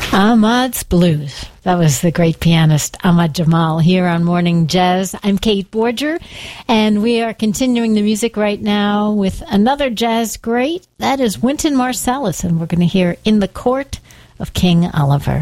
Ahmad's Blues. That was the great pianist Ahmad Jamal here on Morning Jazz. I'm Kate Borger, and we are continuing the music right now with another jazz great. That is Wynton Marsalis, and we're going to hear In the Court of King Oliver.